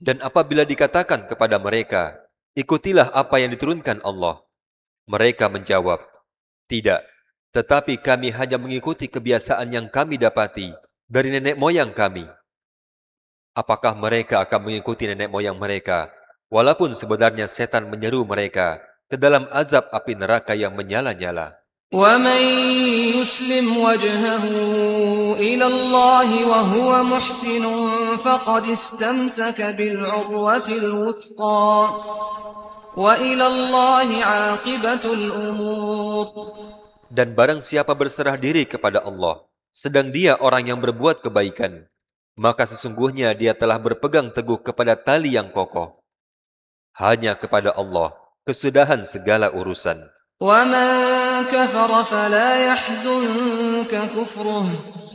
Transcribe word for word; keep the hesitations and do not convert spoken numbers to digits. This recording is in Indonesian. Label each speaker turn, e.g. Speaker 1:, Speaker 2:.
Speaker 1: Dan apabila dikatakan kepada mereka, ikutilah apa yang diturunkan Allah, mereka menjawab, tidak, tetapi kami hanya mengikuti kebiasaan yang kami dapati dari nenek moyang kami. Apakah mereka akan mengikuti nenek moyang mereka, walaupun sebenarnya setan menyeru mereka ke dalam azab api neraka yang menyala-nyala?
Speaker 2: وَمَن يُسْلِمْ وَجْهَهُ إِلَى اللَّهِ وَهُوَ مُحْسِنٌ فَقَدِ اسْتَمْسَكَ بِالْعُرْوَةِ الْوُثْقَى وَإِلَى اللَّهِ عَاقِبَةُ الْأُمُورِ.
Speaker 1: Dan barang siapa berserah diri kepada Allah, sedang dia orang yang berbuat kebaikan, maka sesungguhnya dia telah berpegang teguh kepada tali yang kokoh. Hanya kepada Allah kesudahan segala urusan.
Speaker 2: وَمَن كَفَرَ فَلَا يَحْزُنكَ كُفْرُهُ